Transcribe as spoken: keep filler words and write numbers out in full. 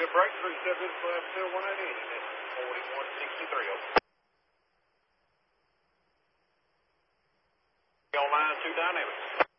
good break. three seven five two one eight eight. That's forty-one sixty-three. On line two dynamics.